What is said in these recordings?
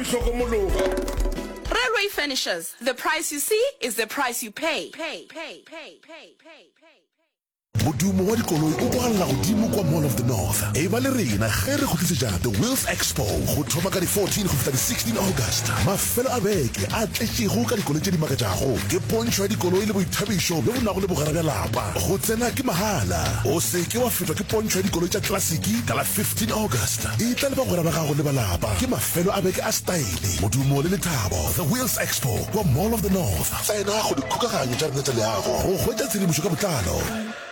Railway Finishers. The price you see is the price you pay. Modumo wa dikoloi o boalla godimo kwa Mall of the North. E ba le rena ge re khutlisetsa the Wheels Expo go thoma ka di 14 go feta di 16 August. Mafelo a beke a tletšego ka dikoloi tše di makatšago ke pontsho ya dikoloi le boithabišo bjo bo nago le bogara bja lapa. Go tsena ke mahala. O se ke wa fetwa ke pontsho ya dikoloi tša klasiki ka la 15 August. E tla le bagwera ba gago le balapa ke mafelo a beke a style. Modumo le lethabo the Wheels Expo kwa Mall of the North. Tsena go dikgokaganyo tša nnete le yago go hwetša tshedimošo ka botlalo.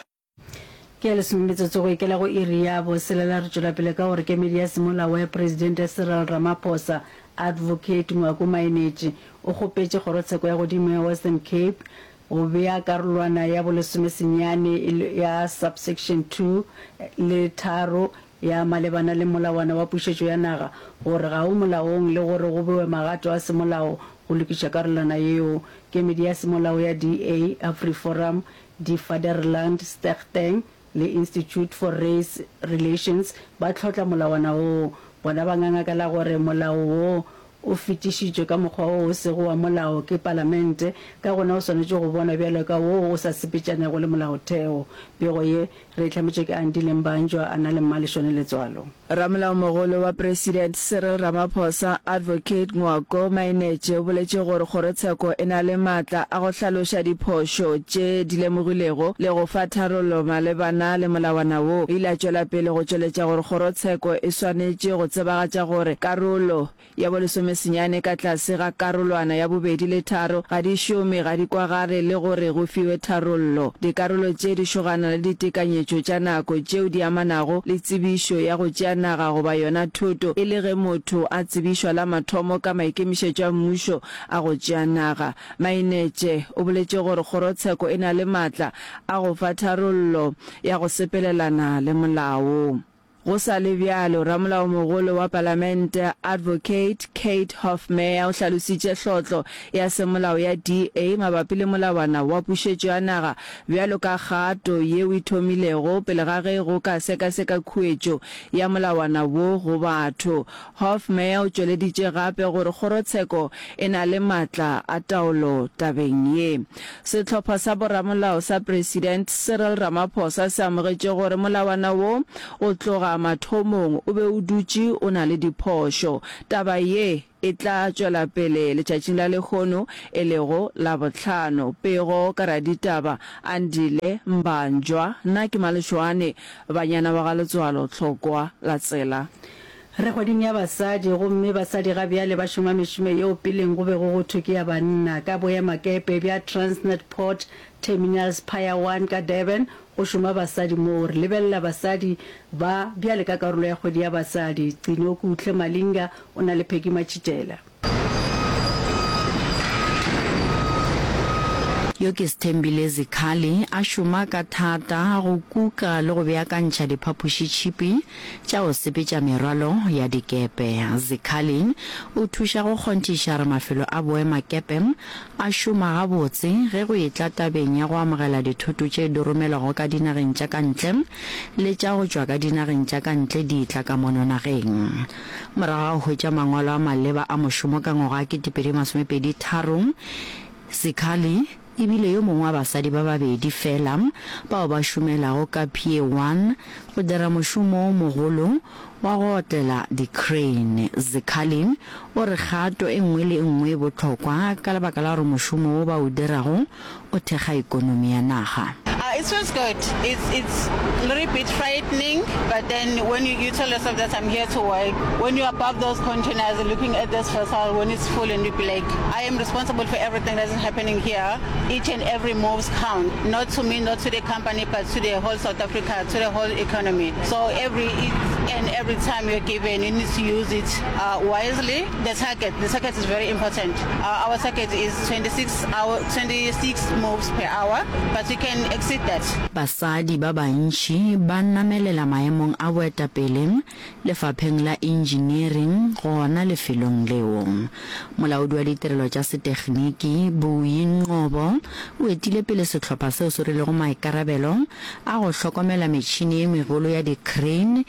Ke le sumbetso go ikela go iri ya bo selela re tšwela pele ka gore kemedi ya semolao wa president Cyril Ramaphosa advocate Ngwako Mainetše o gopetše kgorotsheko ya godimo ya Western Cape go bea karolwana ya bolesomesenyane ya subsection 2 le 3 ya malebana le molawana wa pušetšo ya naga gore ga o molaong le gore go bewe magato a semolao go lokiša karolwana yeo. Kemedi ya semolao ya DA AfriForum di Vaderland Stichting le Institute for Race Relations ba tlhotla molawana o bona ba ngangakala gore molao o o fetišitšwe ka mokgwa o sego wa molao ke palamente ka gona o swanetše go bona bjalo ka o sa sepetšanego le molaotheo. Pego ye re itlhametše ke Andile Mbanjwa a na le mmalešone letswalo. Ramolao mogolo wa President Cyril Ramaphosa advocate Ngwako Mainetše o boletše gore kgorotsheko e na le maatla a go hlaloša diphošo tše di lemogilego le go fa tharollo malebana le molawana wo. E ile a tšwela pele go tšweletša gore kgorotsheko e swanetše go tsebagatša gore karolo ya bolesomesenyane ka tlase ga karolwana ya bobedi le 3 ga di šome ga di kwagare le gore go fiwe tharollo. Dikarolo tše di šogana le ditekanyetšo tša nako tšeo di amanago le tsebišo ya go tšea naga goba yona thuto e le ge motho a tsebišwa la mathomo ka maikemišetšo a mmušo a go tšea naga. Mainetše o boletše gore kgorotsheko e na le maatla a go fa tharollo ya go sepelelana le molao. Go sa le bjalo ramolao mogolo wa palamente advocate Kate Hofmeyr o hlalositše hlotlo ya semolao ya DA mabapi le molawana wa pušetšo ya naga bjalo ka kgato ye o ithomilego pele ga ge go ka sekaseka khuetšo ya molawana wo go batho. Hofmeyr o tšweleditše gape gore kgorotsheko e na le maatla a taolo tabeng ye. Sehlopha sa boramolao sa President Cyril Ramaphosa se amogetše gore molawana wo o tloga mathomong o be o dutše o na le diphošo. Taba ye e tla tšwela pele letšatšing la lekgono e lego la bohlano. Pego ka ra ditaba Andile Mbanjwa nna ke Malešwane banyana ba ga letswalo tlhokwa la tsela. Rekhoding ya basadi gomme basadi ga bjale ba šoma mešome yeo peleng go be go thoke ya banna ka boemakepe bja Transnet Port Terminals Pier 1 ka Durban go šoma basadi moo re lebelela basadi ba bjale ka karolo ya kgwedi ya basadi. Tsino Kutle Malinga o na le Pheki Matšhitela. yo ke Stembile Zikhali a šoma ka thata go kuka le go beakantšha diphapošitšhipi tša go sepetša merwalo ya dikepe. Zikhali o thuša go kgontiša re mafelo a boemakepe a šoma gabotse ge go etla tabeng ya go amogela dithoto tše di romelwago ka dinageng tša kantle le tša go tšwa ka dinageng tša kantle di tla ka mononageng. Morago go hwetša mangwalo a maleba a mošomo ka ngwaga 2023 Zikhali ebile yo mongwe wa basadi ba babedi fela bao ba šomelago ka Pier 1 go dira mošomo o mogolo wa go otlela di-crane. Zikhali o re kgato e nngwe le nngwe botlhokwa ka lebaka la gore mošomo o ba o dirago o thekga ikonomi ya naga. It feels good. It's a little bit frightening, but then when you tell yourself that I'm here to work, when you're above those containers looking at this vessel when it's full and you be like, I am responsible for everything that's happening here. Each and every moves count, not to me, not to the company, but to the whole South Africa, to the whole economy. So every time you're given, you need to use it wisely. The target is very important. Our target is 26 moves per hour, but you can exceed that. Basadi ba bantši ba namelela maemong a boetapele lefapheng la engineering gona lefelong leo. Molaodi wa ditirelo tša setekniki Boyinqobo o etile pele sehlopha seo se rilego maikarabelo a go hlokomela metšhini e megolo ya di-crane le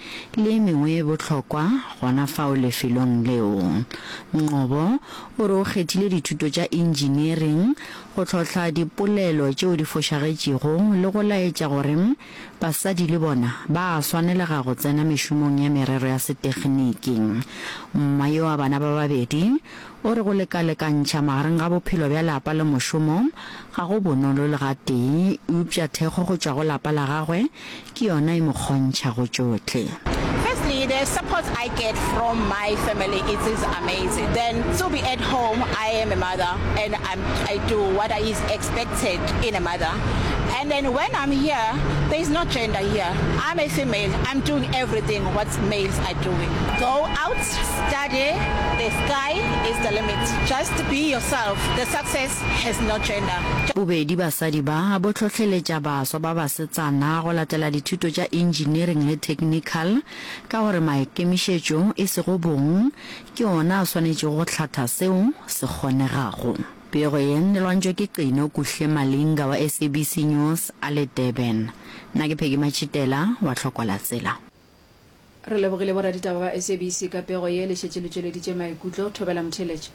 le mengwe e botlhokwa gona fao lefelong leo. Ngobo o re o kgethile dithuto tša engineering go tlhotlha dipolelo tšeo di fošagetšego le go laetša gore basadi le bona ba swanelega go tsena mešomong ya merero ya setekniki. Mma yo a bana ba babedi o re go lekalekantšha magareng ga bophelo bja lapa le mošomo ga go bonolo le ga tee. Upša thekgo go tšwa go lapa la gagwe ke yona e mo kgontšha go tšohle. Firstly, the support I get from my family it is amazing. Then to be at home, I am a mother and I do what is expected in a mother. And then when I'm here, there is no gender here. I'm a female. I'm doing everything what males are doing. Go out, study. The sky is the limit. Just be yourself. The success has no gender. Bobedi basadi ba bo tlhotlheletša baswa ba basetsana go latela dithuto tša engineering le technical ka gore maikemišetšo e se go bong ke ona a swanetše go tlhatha seo se kgonegago. Pego yen le lwantšwe ke Qino Kuhle Malinga wa SABC News a le Durban. Nna ke Peggy Machitela wa Tlhokola Tsela. Re lebogile borra ditaba ba SABC ka pego ye le šetše le tšweleditše maikutlo Thobela Mtheletše.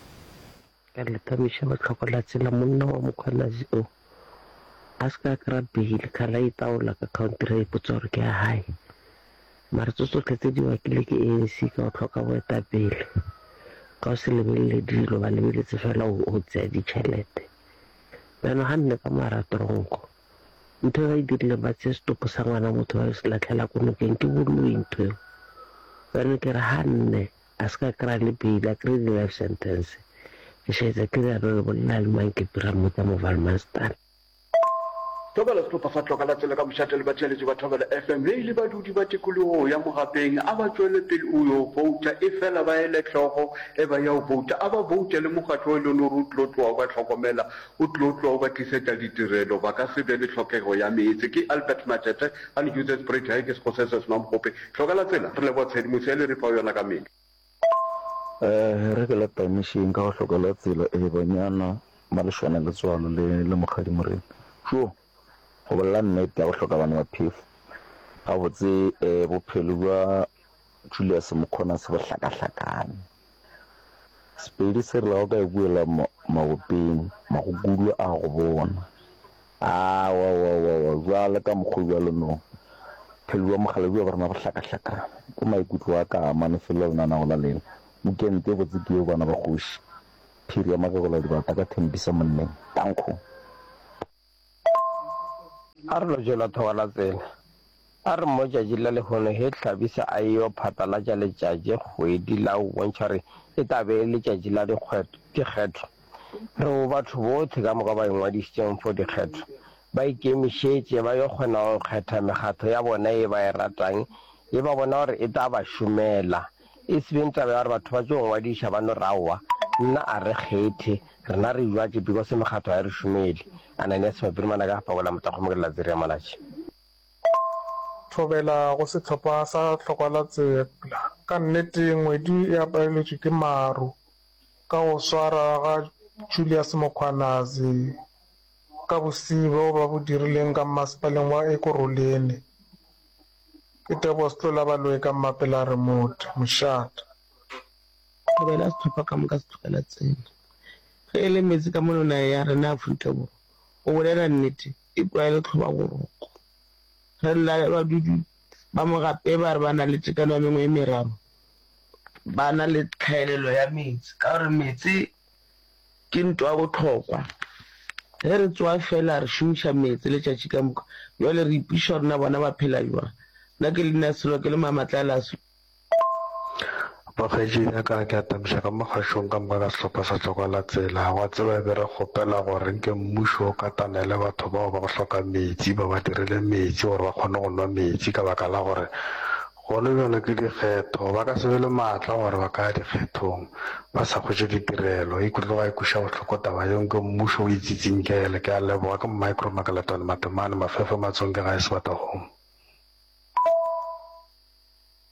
Ka le tamiša ba Tlhokola Tsela monna wa Mokganazi o a se ka kry-a beile khala e taola ka country e potsa gore ke ya hae mare tsotlhe tse di bakile ke ANC ka go tlhoka boetapele ka o se lebelele dilo ba lebeletse fela o tsaya ditšhelete bjano ga nne ka maratoronko ntho ba e dirile ba tseye setopo sa ngwana motho ba se latlhela ko nokeng ke boloi ntho eo bjano ke re ga nne a se ka kry-a le beile a kry-e di-life sentence ke šaetsa ke re bolela le mankepira motsa mo Valmanstan. Thobela setlhopha sa Tlhokola Tsela ka mošatelele ba theletše ba Thobela FM le badudi ba tikologo ya mogapeng a ba tšwele pele o yo vouta e fela ba ele tlhogo e ba ya o vouta a ba vouta le mokgatlo e leng gore o tlo tloa o ba tlhokomela o tlo tloa o ba tlisetša ditirelo ba ka se be le tlhokego ya meetse ke Albert Matete a le Joseph Sprit ha ke se se sena mogope Tlhokola Tsela re lebo tshedimoso e le re fa yona ka mele re ke la permission ka go Tlhokola Tsela e banyana ba le shwana le tswalo le mogadi morena sure go bolla nnete ya go hloka bana ba phefo ga botse bophelo ba Julius Mokhona se bohlakahlakane Spedi se re la go ka buela maopeng magugulu a go bona wa jwale ka mogolo le no phelo wa mogala bua bona bohlakahlakane ko maikutlo wa ka amane fela bona na go la lena mokente botse ke bana ba khoshi phiri ya makagola di ba ta ka thembisa monneng tanko Arlo jela Thobela Tsela a re mo tšatši la lehono he tlhabisa a yo phatlalatša letšatši kgwedi la o bontšha re e tabe letšatši la dikgetho re o batho botlhe ka moka ba ingwadišitšeng fo dikgetho ba ikemišetše ba yo kgona go kgetha mekgatho ya bona e ba e ratang e ba bona gore e tla ba šomela e se beng taba ya gore batho ba tšo ngwadiša ba no raowa nna a re kgethe rena re jwatše because mekgatho ya re šomele Ananias Mapirimana ka pa bola motakgomogela tsere ya malatši Thobela go se tlhopha sa Tlhokola Tsela ka nnete ngwedi e apareletswe ke maru ka go swara ga Julius Mokhwanazi ka bosibo ba bo dirileng ka masepaleng wa Ekurhuleni ke tebo Setlola Baloyi ka Mmapela remote mošata Thobela se tlhopha ka moka se Tlhokola Tsela ge e le metsi ka monona ya rena Aforika Borwa o bolela nnete e tlwaele tlhoba boroko ge lla badudi ba mogape ba re ba na le tekano ya mengwe e meraro ba na le tlhaelelo ya metsi ka gore metsi ke ntwa ya botlhokwa ge re tswa fela re šomiša metsi letšatši ka moka jale re ipiša rona bona ba phela jwa nna ke lena selo ke le Mamatla Laso Bakgeji ya ka ke atamiša ka mogašong ka moka ka setlhopha sa Tlhokola Tsela wa tseba be re kgopela gore nke mmušo o katanele batho bao ba go hloka metsi ba ba dirile metsi gore ba kgone go nwa metsi ka baka la gore gone bjone ke dikgetho ba ka se be le maatla gore ba ka ya dikgethong ba sa khwetše ditirelo e kutlwe ga e kuša bohloko taba yeo ke mmušo o itsitsenkele ke a leboga ke Micro Makaletone Matemane Mafefe Matsonke ga e Sebatagong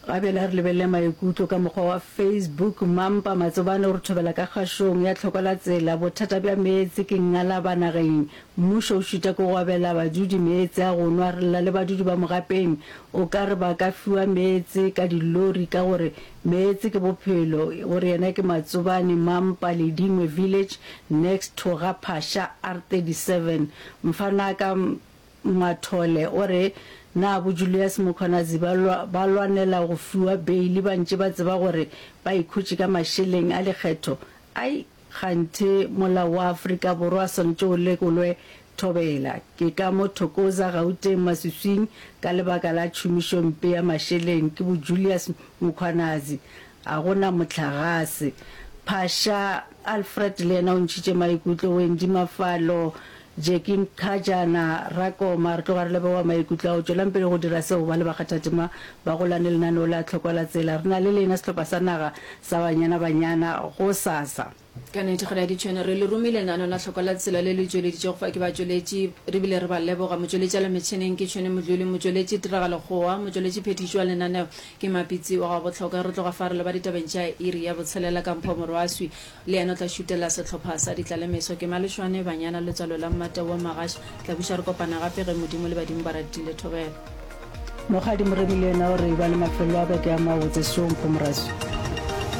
gape la re lebelele maikutlo ka mokgwa wa Facebook. Mampa Matsobane o re thobela ka kgašong ya Tlhokolatsela bothata bja meetse ke ngala ba nageng mmušo o šita ko go abela badudi meetse a go nwa re lla le badudi ba mogapeng o ka re ba ka fiwa meetse ka dilori ka gore meetse ke bophelo gore yena ke Matsobane Mampa le Dingwe Village next to ga Phasha R37 mfana ka Mathole ore na bo Julius Mukhwanazi ba lwanela go fiwa beili ba ntse ba tseba gore ba ikhutse ka masheleng a lekgetho ai khante mola wa Afrika borwa santse o lekolwe thobela ke ka mo Thokoza Gauteng Masusing ka lebaka la tšhomišo mpe ya masheleng ke bo Julius Mukhwanazi a gona motlhagase Phasha Alfred le yena o ntšhitše maikutlo Wendi Mafalo Jekin Khajana Rako Marto le ba wa maikutlo o tswela pele go dira seo ba le ba kgathatima ba go lane le nano la Tlhokolatsela rena le lena setlhopha sa naga sa banyana go sasa ka nete ga di tshwana re le romile nano la Tlhokolatsela le le tsweleditse go fa ke ba tsweletsi re bile re ba leboga motsweletsi le metšheneng ke tshone modlole motsweletsi tiragalo goa motsweletsi phetišwa le nano ke mapitsi wa go tlhoka re tloga fa re le ba ditabeng tša iri ya botshelela ka mpho morwaswi le ena tla šutela setlhopha sa ditlalemeso ke malešwane banyana le tsalo la mmata wa magash tla buša re kopana gape ge modimo le badimo ba ratile thobela mogadi moremile ena o re ba le mafelo a beke a mabotse seompho moraswi